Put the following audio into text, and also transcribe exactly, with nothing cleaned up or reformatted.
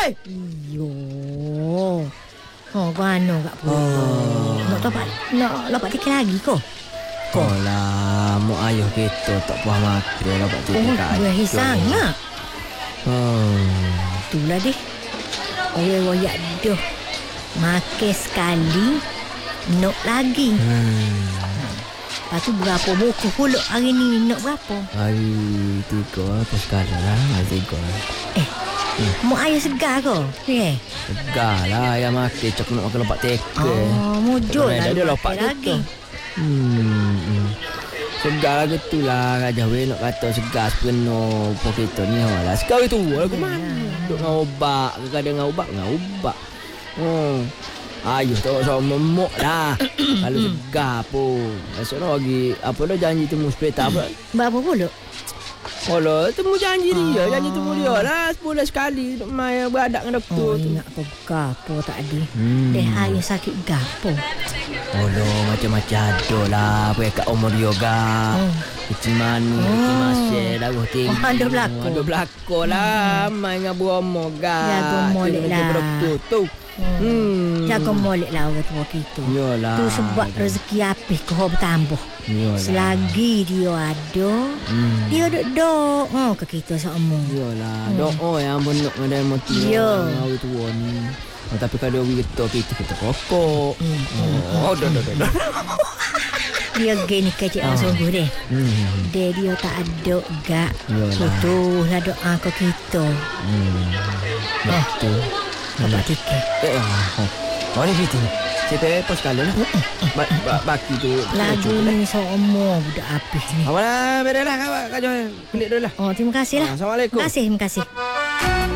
Oi. Yo. Oh, mana kat pula. Oh. Nak dapat nak dapat tiket lagi kau. Kau lah, mak ayah kita tak puas mati dapat tiket Oh, kat gue Aceh. sangat. Hmm. Itulah deh. Royak-royak dah. Makan sekali, nak lagi. Hmm. Lepas tu berapa buku pula hari ni? Nak berapa? Hari tiga apa sekarang lah? Hari tiga. Eh, hmm. Mak ayah segar ke? Eh. Segar lah ayah makan. Cak nak makan lepak teka. Oh, mujur lah. Dia lepak lagi. Hmm. hmm. Segar lah gitu lah. Raja weh nak kata segar sepenuh. Apa kita ni lah. Segar itu lah ke mana? Duduk dengan obat. Kadang-kadang dengan obat. Dengan obat. Hmm. Ayuh tak sama memuk lah. Kalau segar pun. Esok lagi. Apa dah janji temu sepeta apa? Berapa pula? Kalau temu janji dia. Ah. Janji temu dia lah. Sebulan sekali. Duk main beradak dengan doktor Oh, tu. ingat kau gapo tadi. Hmm. Deh ayah sakit gapo. Oh no, macam-macam ada lah. Apa yang kat umur dia gak. Oh. Kecil mani, kecil masih, darah tinggi. Oh, ada berlaku. Ada berlaku lah. Hmm. Main dengan beromo gak. Jaga molek lah. Doktor tu. Hmm. Hmm. Jaga molek lah orang tua kita. Yalah. Tu sebab rezeki apih kau bertambah. Yalah. Selagi dia ada, Hmm. dia duk dok. Oh, ke kita sama. Yalah. Hmm. Doa yang benak dengan mati. Ya. Orang tua ni. Oh, tapi kalau dia kita, kita kita pokok. Hmm. Oh, dah dah dah. dah. Dia gini kecil ah. Sungguh deh. Hmm. Dia dia tak ada gak. Yalah. Betul lah doa ke kita. Hmm. Betul. Dapat tiket. Eh, oh. Oh, ni kita ni. Saya pos sekali lah. Ba- ba- baki tu. Lagu ni seumur budak apis ni. Apa lah, berelah kak, kak Joy. Pelik dulu lah. Oh, terima kasih lah. Assalamualaikum. Terima kasih, terima kasih.